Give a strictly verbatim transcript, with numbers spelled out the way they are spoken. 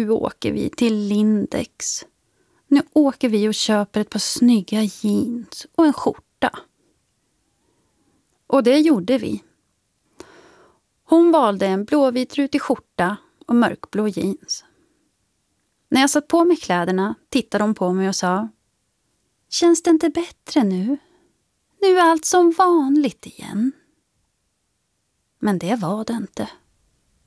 nu åker vi till Lindex. Nu åker vi och köper ett par snygga jeans och en skjorta. Och det gjorde vi. Hon valde en blåvit rutig skjorta och mörkblå jeans. När jag satt på mig kläderna tittade hon på mig och sa: känns det inte bättre nu? Nu är allt som vanligt igen. Men det var det inte.